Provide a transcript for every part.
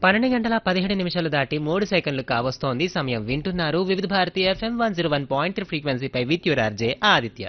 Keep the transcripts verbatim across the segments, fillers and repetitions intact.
పన్నెండు గంటల పదిహేడు నిమిషాలు దాటి మూడు సెకండ్లు కావస్తోంది సమయం. వింటున్నారు వివిధ Bharati FM one zero one point three ఫ్రీక్వెన్సీపై with your RJ Aditya.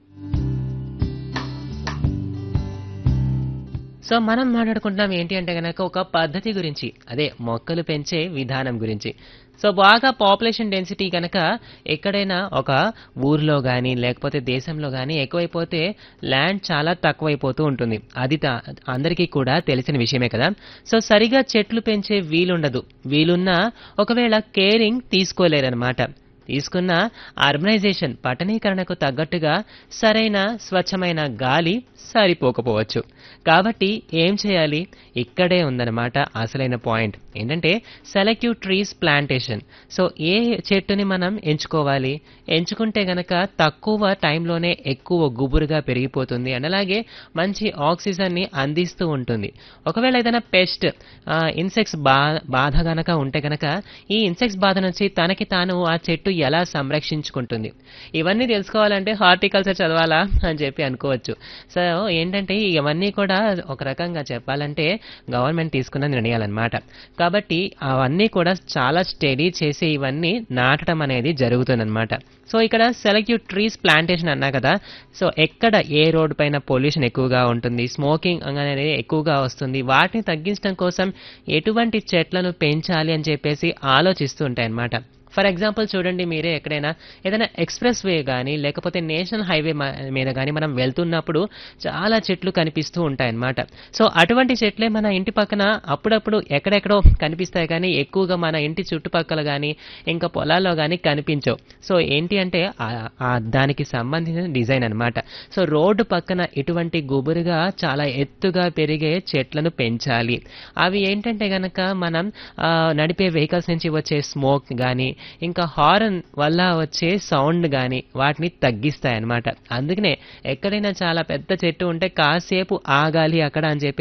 So మనం మాట్లాడుకుంటున్నాం ఏంటి అంటే గనక ఒక పద్ధతి గురించి, అదే మొక్కలు పెంచే విధానం గురించి. సో బాగా పాపులేషన్ డెన్సిటీ కనుక ఎక్కడైనా ఒక ఊర్లో కానీ లేకపోతే దేశంలో కానీ ఎక్కువైపోతే ల్యాండ్ చాలా తక్కువైపోతూ ఉంటుంది. అది త- అందరికీ కూడా తెలిసిన విషయమే కదా. సో సరిగా చెట్లు పెంచే వీలుండదు. వీలున్నా ఒకవేళ కేరింగ్ తీసుకోలేరన్నమాట. తీసుకున్న అర్బనైజేషన్ పట్టణీకరణకు తగ్గట్టుగా సరైన స్వచ్ఛమైన గాలి సరిపోకపోవచ్చు. కాబట్టి ఏం చేయాలి? ఇక్కడే ఉందన్నమాట అసలైన పాయింట్. ఏంటంటే సెలెక్టివ్ ట్రీస్ ప్లాంటేషన్. సో ఏ చెట్టుని మనం ఎంచుకోవాలి? ఎంచుకుంటే గనక తక్కువ టైంలోనే ఎక్కువ గుబురుగా పెరిగిపోతుంది అండ్ అలాగే మంచి ఆక్సిజన్ని అందిస్తూ ఉంటుంది. ఒకవేళ ఏదైనా పెస్ట్ ఇన్సెక్ట్స్ బా బాధ గనక ఉంటే గనక ఈ ఇన్సెక్ట్స్ బాధ నుంచి తనకి తాను ఆ చెట్టు ఎలా సంరక్షించుకుంటుంది, ఇవన్నీ తెలుసుకోవాలంటే హార్టికల్చర్ చదవాలా అని చెప్పి అనుకోవచ్చు. సో ఏంటంటే ఇవన్నీ కూడా ఒక రకంగా చెప్పాలంటే గవర్నమెంట్ తీసుకున్న నిర్ణయాలన్నమాట. కాబట్టి అవన్నీ కూడా చాలా స్టడీ చేసి ఇవన్నీ నాటడం అనేది జరుగుతుందన్నమాట. సో ఇక్కడ సెలెక్టివ్ ట్రీస్ ప్లాంటేషన్ అన్నా కదా. సో ఎక్కడ ఏ రోడ్ పైన పొల్యూషన్ ఎక్కువగా ఉంటుంది, స్మోకింగ్ అనేది ఎక్కువగా వస్తుంది, వాటిని తగ్గించడం కోసం ఎటువంటి చెట్లను పెంచాలి అని చెప్పేసి ఆలోచిస్తూ ఉంటాయి అన్నమాట. ఫర్ ఎగ్జాంపుల్ చూడండి, మీరే ఎక్కడైనా ఏదైనా ఎక్స్ప్రెస్ వే కానీ లేకపోతే నేషనల్ హైవే మీద కానీ మనం వెళ్తున్నప్పుడు చాలా చెట్లు కనిపిస్తూ ఉంటాయన్నమాట. సో అటువంటి చెట్లే మన ఇంటి పక్కన అప్పుడప్పుడు ఎక్కడెక్కడో కనిపిస్తాయి కానీ ఎక్కువగా మన ఇంటి చుట్టుపక్కల కానీ ఇంకా పొలాల్లో కానీ కనిపించవు. సో ఏంటి అంటే ఆ- ఆ దానికి సంబంధించిన డిజైన్ అన్నమాట. సో రోడ్డు పక్కన ఇటువంటి గుబురుగా చాలా ఎత్తుగా పెరిగే చెట్లను పెంచాలి. అవి ఏంటంటే గనక మనం ఆ, నడిపే వెహికల్స్ నుంచి వచ్చే స్మోక్ కానీ ఇంకా హారన్ వల్ల వచ్చే సౌండ్ కానీ వాటిని తగ్గిస్తాయి అన్నమాట. అందుకనే ఎక్కడైనా చాలా పెద్ద చెట్టు ఉంటే కాసేపు ఆగాలి అక్కడ అని చెప్పి